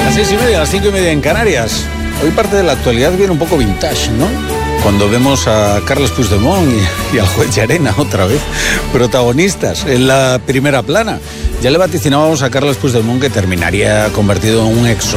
Las 6:30, las 5:30 en Canarias. Hoy parte de la actualidad viene un poco vintage, ¿no? Cuando vemos a Carles Puigdemont y al juez Llarena otra vez, protagonistas en la primera plana. Ya le vaticinábamos a Carles Puigdemont que terminaría convertido en un exo